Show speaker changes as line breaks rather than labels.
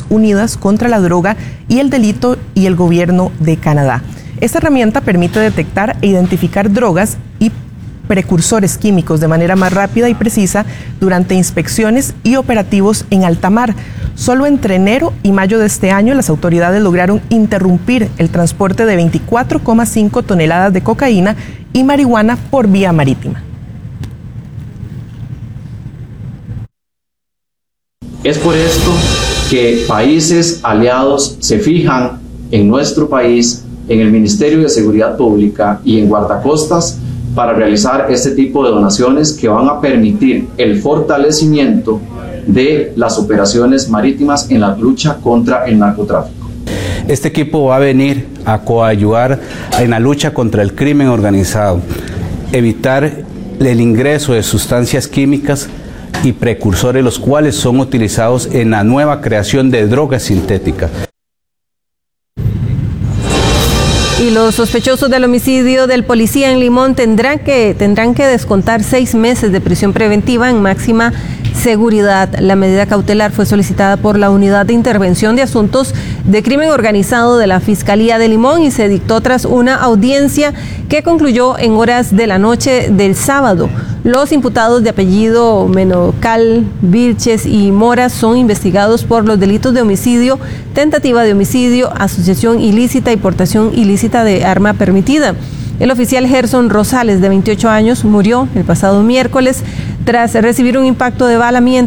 Unidas contra la Droga y el Delito y el Gobierno de Canadá. Esta herramienta permite detectar e identificar drogas y precursores químicos de manera más rápida y precisa durante inspecciones y operativos en alta mar. Solo entre enero y mayo de este año, las autoridades lograron interrumpir el transporte de 24,5 toneladas de cocaína y marihuana por vía marítima.
Es por esto que países aliados se fijan en nuestro país, en el Ministerio de Seguridad Pública y en guardacostas para realizar este tipo de donaciones que van a permitir el fortalecimiento de las operaciones marítimas en la lucha contra el narcotráfico.
Este equipo va a venir a coayudar en la lucha contra el crimen organizado, evitar el ingreso de sustancias químicas y precursores, los cuales son utilizados en la nueva creación de drogas sintéticas.
Y los sospechosos del homicidio del policía en Limón tendrán que descontar 6 meses de prisión preventiva en máxima seguridad. La medida cautelar fue solicitada por la Unidad de Intervención de Asuntos de Crimen Organizado de la Fiscalía de Limón y se dictó tras una audiencia que concluyó en horas de la noche del sábado. Los imputados de apellido Menocal, Vilches y Mora son investigados por los delitos de homicidio, tentativa de homicidio, asociación ilícita y portación ilícita de arma permitida. El oficial Gerson Rosales, de 28 años, murió el pasado miércoles tras recibir un impacto de bala mientras